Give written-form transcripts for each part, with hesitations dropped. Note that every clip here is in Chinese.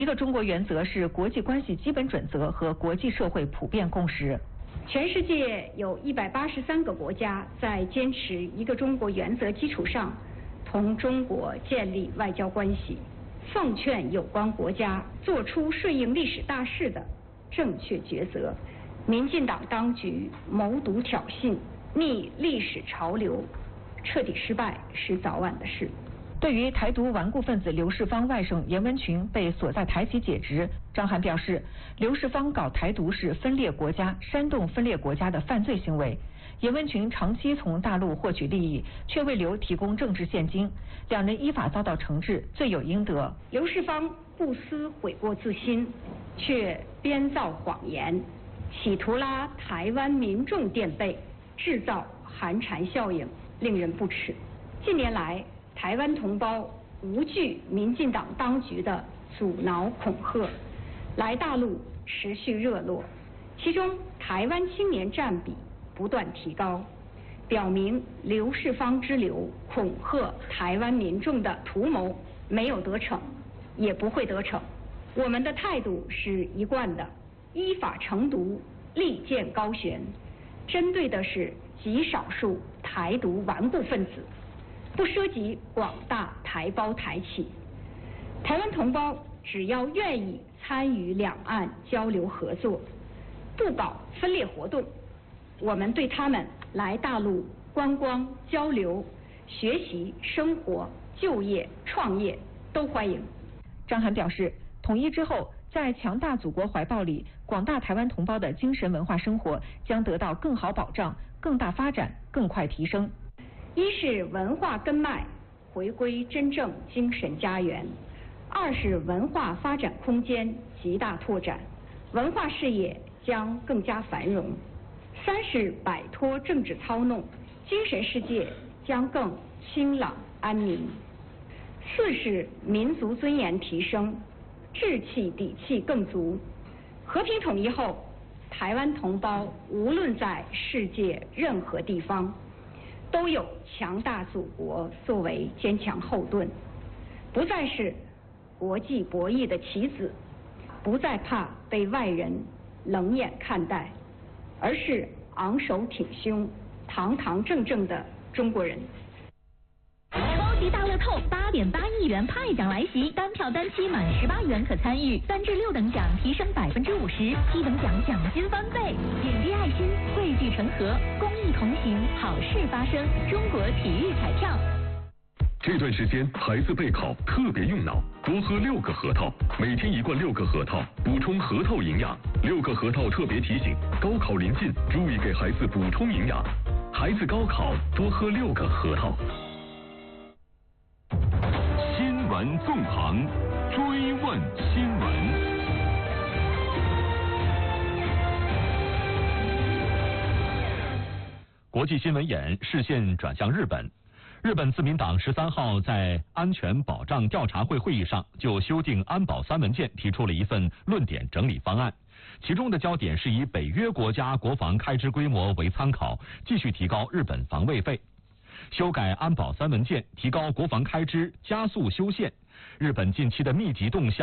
一个中国原则是国际关系基本准则和国际社会普遍共识。 全世界有183个国家在坚持一个中国原则基础上，同中国建立外交关系。奉劝有关国家做出顺应历史大势的正确抉择。民进党当局谋独挑衅，逆历史潮流，彻底失败是早晚的事。 对于台独顽固分子刘世芳外甥严文群被锁在台籍解职，张涵表示，刘世芳搞台独是分裂国家、煽动分裂国家的犯罪行为。严文群长期从大陆获取利益，却为刘提供政治现金，两人依法遭到惩治，罪有应得。 刘世芳不思悔过自新，却编造谎言，企图拉台湾民众垫背，制造寒蝉效应，令人不齿。近年来，台湾同胞无惧民进党当局的阻挠恐吓，来大陆持续热络，其中台湾青年占比不断提高，表明刘世芳之流恐吓台湾民众的图谋没有得逞，也不会得逞。我们的态度是一贯的，依法惩毒，利剑高悬，针对的是极少数台独顽固分子，不涉及广大台胞台企。台湾同胞只要愿意参与两岸交流合作，不搞分裂活动，我们对他们来大陆观光、交流、学习、生活、就业、创业都欢迎。 张涵表示，统一之后，在强大祖国怀抱里，广大台湾同胞的精神文化生活将得到更好保障、更大发展、更快提升。 一是文化根脉回归真正精神家园，二是文化发展空间极大拓展，文化事业将更加繁荣，三是摆脱政治操弄，精神世界将更清朗安宁，四是民族尊严提升，志气底气更足。和平统一后，台湾同胞无论在世界任何地方，都有强大祖国作为坚强后盾，不再是国际博弈的棋子，不再怕被外人冷眼看待，而是昂首挺胸、堂堂正正的中国人。 超级大乐透8.8亿元派奖来袭，单票单期满18元可参与，3至6等奖提升50%，7等奖奖金翻倍。点滴爱心，汇聚成河，公益同行，好事发生。中国体育彩票。 这段时间孩子备考特别用脑，多喝6个核桃，每天1罐6个核桃，补充核桃营养。6个核桃特别提醒，高考临近，注意给孩子补充营养。孩子高考多喝6个核桃。 新闻纵横，追问新闻。国际新闻眼视线转向日本。日本自民党13号在安全保障调查会会议上就修订安保3文件提出了一份论点整理方案，其中的焦点是以北约国家国防开支规模为参考，继续提高日本防卫费。修改安保3文件，提高国防开支，加速修宪。日本近期的密集动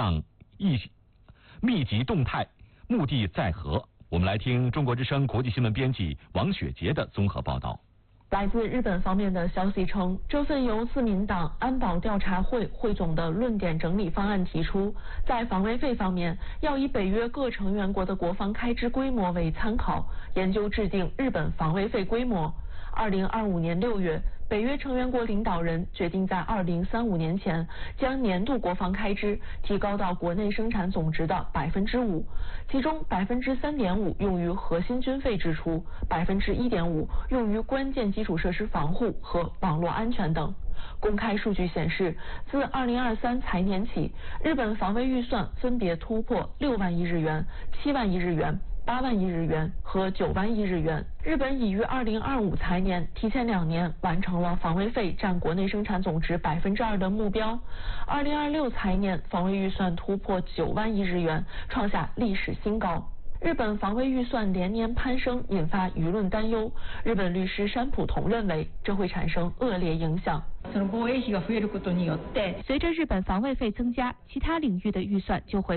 态，目的在何？我们来听中国之声国际新闻编辑王雪杰的综合报道。 来自日本方面的消息称，这份由自民党安保调查会汇总的论点整理方案提出，在防卫费方面要以北约各成员国的国防开支规模为参考，研究制定日本防卫费规模。2025年6月，北约成员国领导人决定在2035年前将年度国防开支提高到国内生产总值的5%，其中3.5%用于核心军费支出，1.5%用于关键基础设施防护和网络安全等。公开数据显示，自2023财年起，日本防卫预算分别突破6万亿日元、7万亿日元、8万亿日元和9万亿日元。日本已于2025财年提前2年完成了防卫费占国内生产总值2%的目标。2026财年防卫预算突破9万亿日元，创下历史新高。 日本防卫预算连年攀升，引发舆论担忧。日本律师山浦同认为，这会产生恶劣影响。 随着日本防卫费增加，其他领域的预算就会